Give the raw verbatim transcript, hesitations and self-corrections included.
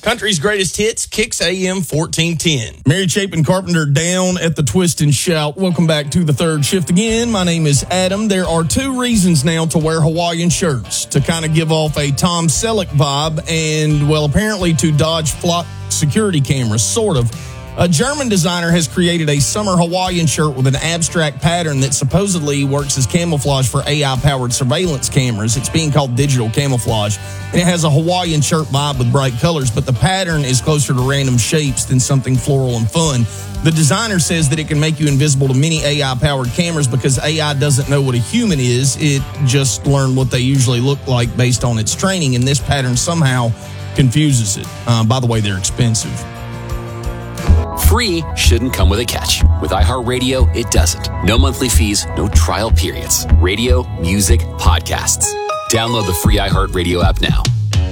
Country's Greatest Hits, Kicks A M fourteen ten. Mary Chapin Carpenter down at the Twist and Shout. Welcome back to the third shift again. My name is Adam. There are two reasons now to wear Hawaiian shirts. To kind of give off a Tom Selleck vibe and, well, apparently to dodge flock security cameras, sort of. A German designer has created a summer Hawaiian shirt with an abstract pattern that supposedly works as camouflage for A I-powered surveillance cameras. It's being called digital camouflage, and it has a Hawaiian shirt vibe with bright colors, but the pattern is closer to random shapes than something floral and fun. The designer says that it can make you invisible to many A I-powered cameras because A I doesn't know what a human is. It just learned what they usually look like based on its training, and this pattern somehow confuses it. Uh, by the way, they're expensive. Free shouldn't come with a catch. With iHeartRadio, it doesn't. No monthly fees, no trial periods. Radio, music, podcasts. Download the free iHeartRadio app now.